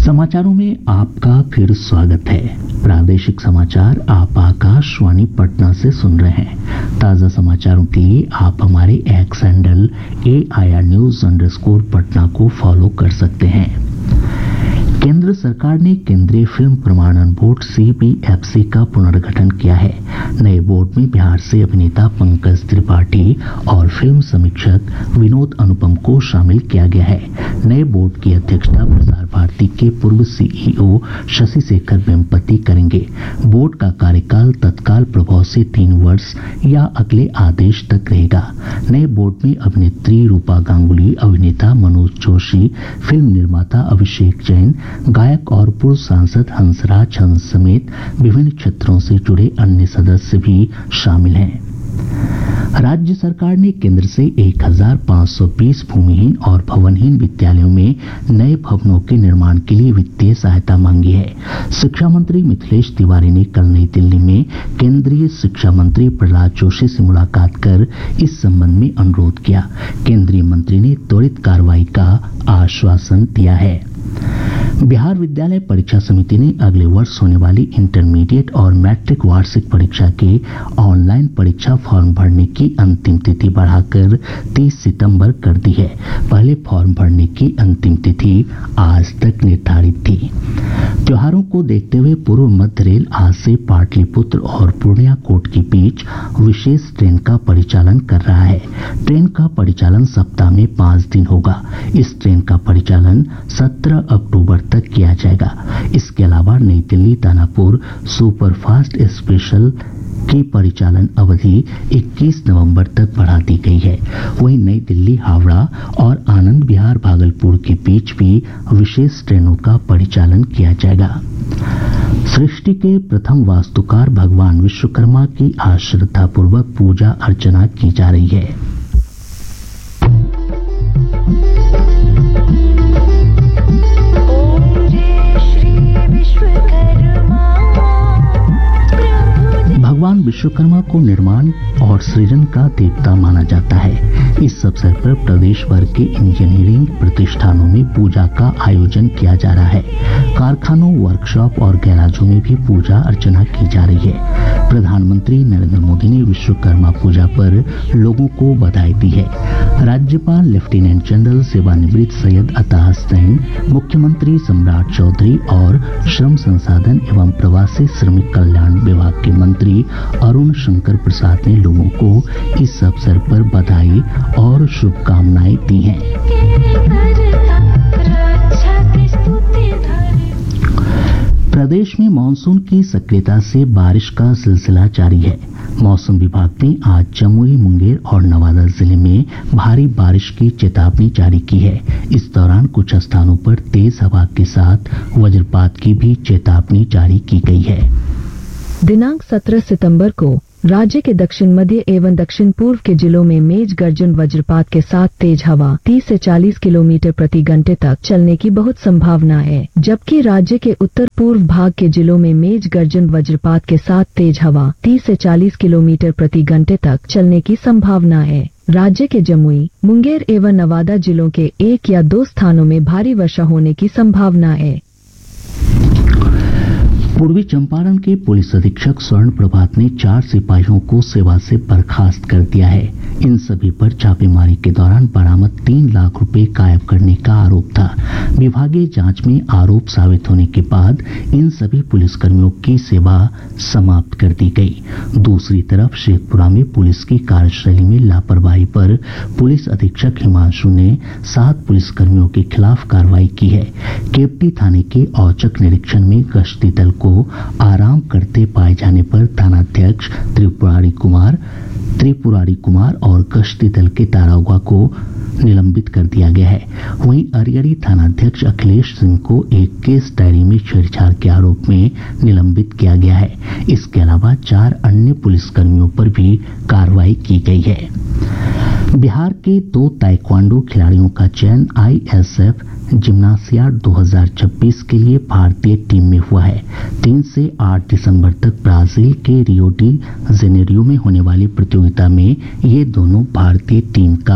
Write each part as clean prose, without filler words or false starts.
समाचारों में आपका फिर स्वागत है। प्रादेशिक समाचार आप आकाशवाणी पटना से सुन रहे हैं। ताज़ा समाचारों के लिए आप हमारे एक्स हैंडल AIR_News_ पटना को फॉलो कर सकते हैं। केंद्र सरकार ने केंद्रीय फिल्म प्रमाणन बोर्ड CBFC का पुनर्गठन किया है। नए बोर्ड में बिहार से अभिनेता पंकज त्रिपाठी और फिल्म समीक्षक विनोद अनुपम को शामिल किया गया है। नए बोर्ड की अध्यक्षता प्रसार भारती के पूर्व CEO शशि शेखर वेम्पति करेंगे। बोर्ड का कार्यकाल तत्काल प्रभाव से 3 वर्ष या अगले आदेश तक रहेगा। नए बोर्ड में अभिनेत्री रूपा गांगुली, अभिनेता मनोज जोशी, फिल्म निर्माता अभिषेक जैन, गायक और पूर्व सांसद हंसराज हंस समेत विभिन्न क्षेत्रों से जुड़े अन्य सदस्य भी शामिल हैं। राज्य सरकार ने केंद्र से 1520 भूमिहीन और भवनहीन विद्यालयों में नए भवनों के निर्माण के लिए वित्तीय सहायता मांगी है। शिक्षा मंत्री मिथिलेश तिवारी ने कल नई दिल्ली में केंद्रीय शिक्षा मंत्री प्रहलाद जोशी से मुलाकात कर इस संबंध में अनुरोध किया। केंद्रीय मंत्री ने त्वरित कार्रवाई का आश्वासन दिया है। बिहार विद्यालय परीक्षा समिति ने अगले वर्ष होने वाली इंटरमीडिएट और मैट्रिक वार्षिक परीक्षा के ऑनलाइन परीक्षा फॉर्म भरने की अंतिम तिथि बढ़ाकर 30 सितंबर कर दी है। पहले फॉर्म भरने की अंतिम तिथि आज तक निर्धारित थी। त्योहारों को देखते हुए पूर्व मध्य रेल आज से पाटलिपुत्र और पूर्णिया कोट के बीच विशेष ट्रेन का परिचालन कर रहा है। ट्रेन का परिचालन सप्ताह में 5 दिन होगा। इस ट्रेन का परिचालन 17 अक्टूबर तक किया जाएगा। इसके अलावा नई दिल्ली दानापुर सुपरफास्ट स्पेशल की परिचालन अवधि 21 नवंबर तक बढ़ा दी गई है। वहीं नई दिल्ली हावड़ा और आनंद विहार भागलपुर के बीच भी विशेष ट्रेनों का परिचालन किया जाएगा। सृष्टि के प्रथम वास्तुकार भगवान विश्वकर्मा की आज श्रद्धापूर्वक पूजा अर्चना की जा रही है। भगवान विश्वकर्मा को निर्माण और सृजन का देवता माना जाता है। इस अवसर पर प्रदेश भर के इंजीनियरिंग प्रतिष्ठानों में पूजा का आयोजन किया जा रहा है। कारखानों, वर्कशॉप और गैराजों में भी पूजा अर्चना की जा रही है। प्रधानमंत्री नरेंद्र मोदी ने विश्वकर्मा पूजा पर लोगों को बधाई दी है। राज्यपाल लेफ्टिनेंट जनरल सेवानिवृत्त सैयद अता हसनैन, मुख्यमंत्री सम्राट चौधरी और श्रम संसाधन एवं प्रवासी श्रमिक कल्याण विभाग के मंत्री अरुण शंकर प्रसाद ने लोगों को इस अवसर पर बधाई और शुभकामनाएं दी हैं। प्रदेश में मानसून की सक्रियता से बारिश का सिलसिला जारी है। मौसम विभाग ने आज जमुई, मुंगेर और नवादा जिले में भारी बारिश की चेतावनी जारी की है। इस दौरान कुछ स्थानों पर तेज हवा के साथ वज्रपात की भी चेतावनी जारी की गई है। दिनांक 17 सितंबर को राज्य के दक्षिण मध्य एवं दक्षिण पूर्व के जिलों में मेघ गर्जन वज्रपात के साथ तेज हवा 30 से 40 किलोमीटर प्रति घंटे तक चलने की बहुत संभावना है, जबकि राज्य के उत्तर पूर्व भाग के जिलों में मेघ गर्जन वज्रपात के साथ तेज हवा 30 से 40 किलोमीटर प्रति घंटे तक चलने की संभावना है। राज्य के जमुई, मुंगेर एवं नवादा जिलों के 1 या 2 स्थानों में भारी वर्षा होने की संभावना है। पूर्वी चंपारण के पुलिस अधीक्षक स्वर्ण प्रभात ने 4 सिपाहियों को सेवा से बर्खास्त कर दिया है। इन सभी पर छापेमारी के दौरान बरामद 3 लाख रुपए गायब करने का आरोप था। विभागीय जांच में आरोप साबित होने के बाद इन सभी पुलिसकर्मियों की सेवा समाप्त कर दी गई। दूसरी तरफ शेखपुरा में पुलिस की कार्यशैली में लापरवाही पर पुलिस अधीक्षक हिमांशु ने 7 पुलिसकर्मियों के खिलाफ कार्रवाई की है। केवटी थाने के औचक निरीक्षण में गश्ती दल को आराम करते पाए जाने पर थानाध्यक्ष त्रिपुरारी कुमार और गश्ती दल के दारोगा को निलंबित कर दिया गया है। वहीं अरियरी थानाध्यक्ष अखिलेश सिंह को एक केस डायरी में छेड़छाड़ के आरोप में निलंबित किया गया है। इसके अलावा 4 अन्य पुलिसकर्मियों पर भी कार्रवाई की गई है। बिहार के 2 ताइक्वांडो खिलाड़ियों का चयन ISF जिम्नासियाड 2026 के लिए भारतीय टीम में हुआ है। 3 से 8 दिसंबर तक ब्राजील के रियो डी जेनेरियो में होने वाली प्रतियोगिता में ये दोनों भारतीय टीम का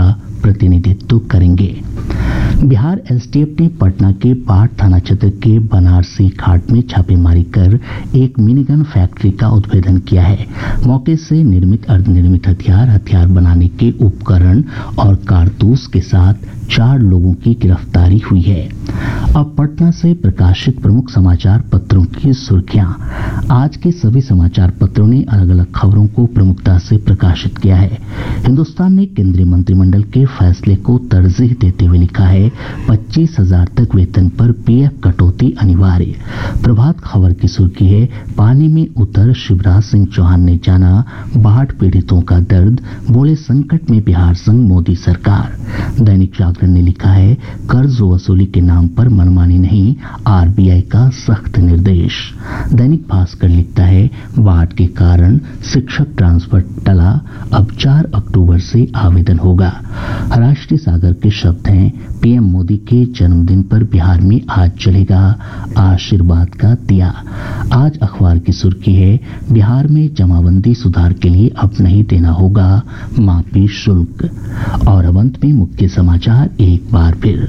प्रतिनिधित्व करेंगे। बिहार एसटीएफ ने पटना के बाढ़ थाना क्षेत्र के बनारसी घाट में छापेमारी कर एक मिनीगन फैक्ट्री का उद्भेदन किया है। मौके से निर्मित अर्धनिर्मित हथियार बनाने के उपकरण और कारतूस के साथ 4 लोगों की गिरफ्तारी हुई है। अब पटना से प्रकाशित प्रमुख समाचार पत्रों की सुर्खियां। आज के सभी समाचार पत्रों ने अलग अलग खबरों को प्रमुखता से प्रकाशित किया है। हिंदुस्तान ने केंद्रीय मंत्रिमंडल के फैसले को तरजीह देते हुए लिखा है 25,000 तक वेतन पर पीएफ कटौती अनिवार्य। प्रभात खबर की सुर्खी है पानी में उतर शिवराज सिंह चौहान ने जाना बाढ़ पीड़ितों का दर्द, बोले संकट में बिहार संग मोदी सरकार। दैनिक जागरण ने लिखा है कर्ज वसूली के नाम पर मनमानी नहीं, आरबीआई का सख्त निर्देश। दैनिक भास्कर लिखता है बाढ़ के कारण शिक्षक ट्रांसफर टला, अब 4 अक्टूबर से आवेदन होगा। राष्ट्रीय सागर के शब्द हैं पीएम मोदी के जन्मदिन पर बिहार में आज चलेगा आशीर्वाद का दिया। आज अखबार की सुर्खी है बिहार में जमाबंदी सुधार के लिए अब नहीं देना होगा माफी शुल्क। और अब अंत में मुख्य समाचार एक बार फिर।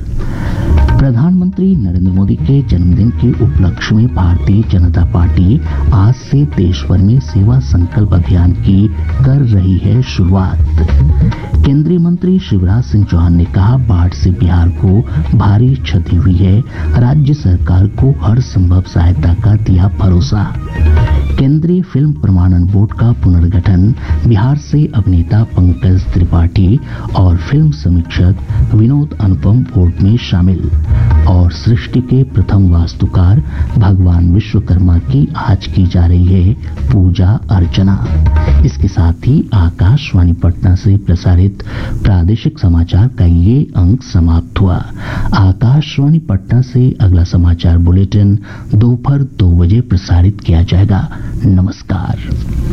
प्रधानमंत्री नरेंद्र मोदी के जन्मदिन के उपलक्ष्य में भारतीय जनता पार्टी आज से देश भर में सेवा संकल्प अभियान की कर रही है शुरुआत। केंद्रीय मंत्री शिवराज सिंह चौहान ने कहा बाढ़ से बिहार को भारी क्षति हुई है, राज्य सरकार को हर संभव सहायता का दिया भरोसा। केंद्रीय फिल्म प्रमाणन बोर्ड का पुनर्गठन, बिहार से अभिनेता पंकज त्रिपाठी और फिल्म समीक्षक विनोद अनुपम बोर्ड में शामिल। और सृष्टि के प्रथम वास्तुकार भगवान विश्वकर्मा की आज की जा रही है पूजा अर्चना। इसके साथ ही आकाशवाणी पटना से प्रसारित प्रादेशिक समाचार का ये अंक समाप्त हुआ। आकाशवाणी पटना से अगला समाचार बुलेटिन दोपहर 2 बजे प्रसारित किया जाएगा। नमस्कार।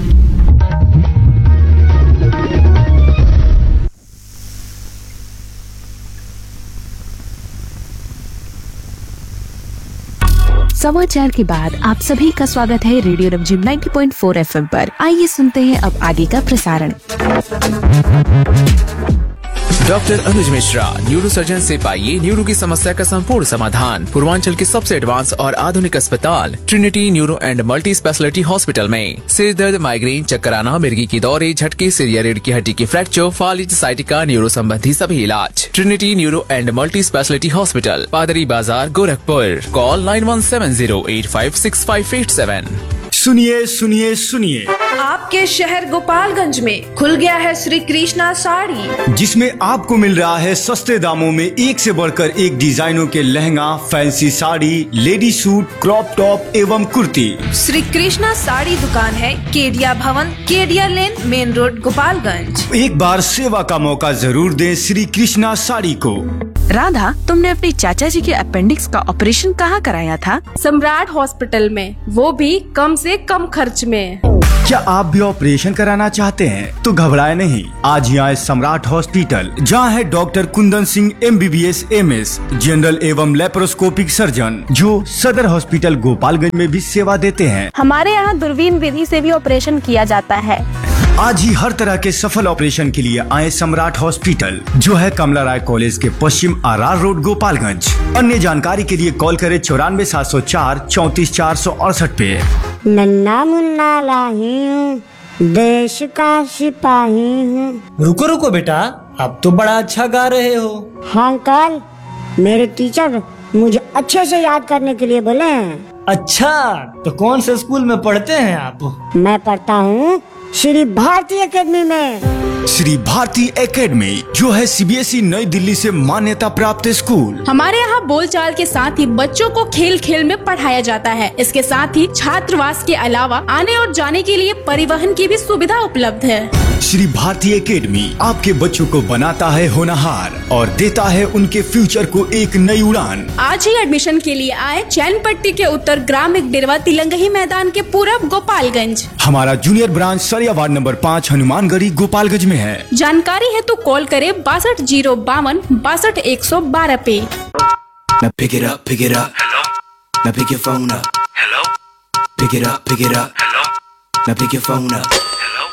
समाचार के बाद आप सभी का स्वागत है रेडियो रमझिम 90.4 एफएम पर। आइए सुनते हैं अब आगे का प्रसारण। डॉक्टर अनुज मिश्रा, न्यूरो सर्जन से पाइए न्यूरो की समस्या का संपूर्ण समाधान पूर्वांचल के सबसे एडवांस और आधुनिक अस्पताल Trinity neuro and multi speciality hospital में। सिर दर्द, माइग्रेन, चक्कर आना, मिर्गी की दौरे, झटके, सिर या रीढ़ की हड्डी की फ्रैक्चर, फालिज, साइटिका, न्यूरो संबंधी सभी इलाज Trinity neuro and multi speciality hospital, पादरी बाजार, गोरखपुर। कॉल 9170856587। सुनिए सुनिए सुनिए, आपके शहर गोपालगंज में खुल गया है श्री कृष्णा साड़ी, जिसमें आपको मिल रहा है सस्ते दामों में एक से बढ़कर एक डिजाइनों के lehenga, fancy sari, lady suit, crop top एवं कुर्ती। श्री कृष्णा साड़ी दुकान है केडिया भवन, केडिया लेन, मेन रोड, गोपालगंज। एक बार सेवा का मौका जरूर दें श्री कृष्णा साड़ी को। राधा, तुमने अपने चाचा जी के अपेंडिक्स का ऑपरेशन कहाँ कराया था? सम्राट हॉस्पिटल में, वो भी कम से कम खर्च में। क्या आप भी ऑपरेशन कराना चाहते हैं तो घबराए नहीं, आज ही आए सम्राट हॉस्पिटल, जहां है doctor Kundan Singh MBBS MS, general एवं लेप्रोस्कोपिक सर्जन, जो सदर हॉस्पिटल गोपालगंज में भी सेवा देते हैं। हमारे यहाँ दूरबीन विधि से भी ऑपरेशन किया जाता है। आज ही हर तरह के सफल ऑपरेशन के लिए आए सम्राट हॉस्पिटल, जो है कमला राय कॉलेज के पश्चिम RR रोड, गोपालगंज। अन्य जानकारी के लिए कॉल करें 94 704 34 468 पे। नन्ना मुन्ना लाही हूँ, देश का सिपाही हूँ। रुको रुको बेटा, अब तो बड़ा अच्छा गा रहे हो। हाँ अंकल, मेरे टीचर मुझे अच्छे से याद करने के लिए बोले हैं। अच्छा, तो कौन से स्कूल में पढ़ते हैं आप? मैं पढ़ता हूँ श्री भारती एकेडमी में। श्री भारती एकेडमी, जो है CBSE नई दिल्ली से मान्यता प्राप्त स्कूल। हमारे यहाँ बोलचाल के साथ ही बच्चों को खेल खेल में पढ़ाया जाता है। इसके साथ ही छात्रावास के अलावा आने और जाने के लिए परिवहन की भी सुविधा उपलब्ध है। श्री भारती एकेडमी आपके बच्चों को बनाता है होनहार और देता है उनके फ्यूचर को एक नई उड़ान। आज ही एडमिशन के लिए आए चैनपट्टी के उत्तर ग्रामीण डेरवा तिलंगही मैदान के पूरब, गोपालगंज। हमारा जूनियर ब्रांच सरिया वार्ड नंबर 5 हनुमानगढ़ी, गोपालगंज में है। जानकारी है तो कॉल करे 62 052 62 112 पे। Now pick it up, pick it up. Hello. Now pick your phone up. Hello. Pick it up, pick it up. Hello. Now pick your phone up.